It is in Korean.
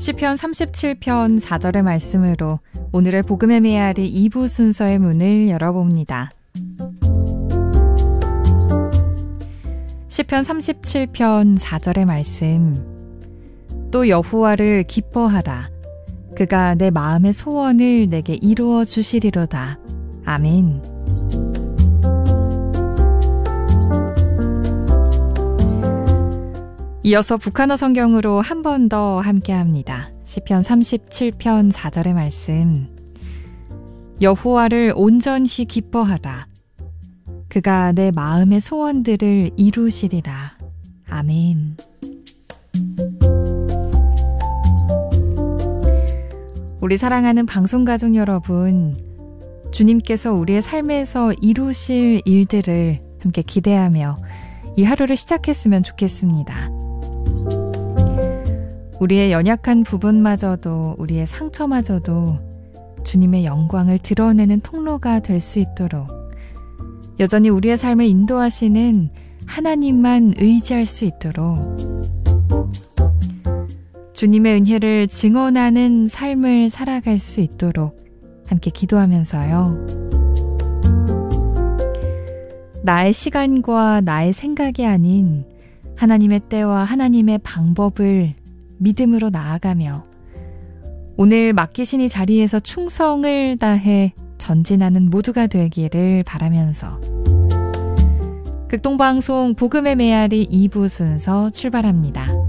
시편 37편 4절의 말씀으로 오늘의 복음의 메아리 2부 순서의 문을 열어봅니다. 시편 37편 4절의 말씀. 또 여호와를 기뻐하라. 그가 내 마음의 소원을 내게 이루어 주시리로다. 아멘. 이어서 북한어 성경으로 한 번 더 함께합니다. 시편 37편 4절의 말씀. 여호와를 온전히 기뻐하라. 그가 내 마음의 소원들을 이루시리라. 아멘. 우리 사랑하는 방송가족 여러분, 주님께서 우리의 삶에서 이루실 일들을 함께 기대하며 이 하루를 시작했으면 좋겠습니다. 우리의 연약한 부분마저도, 우리의 상처마저도 주님의 영광을 드러내는 통로가 될 수 있도록 여전히 우리의 삶을 인도하시는 하나님만 의지할 수 있도록 주님의 은혜를 증언하는 삶을 살아갈 수 있도록 함께 기도하면서요. 나의 시간과 나의 생각이 아닌 하나님의 때와 하나님의 방법을 믿음으로 나아가며 오늘 맡기신 이 자리에서 충성을 다해 전진하는 모두가 되기를 바라면서 극동방송 복음의 메아리 2부 순서 출발합니다.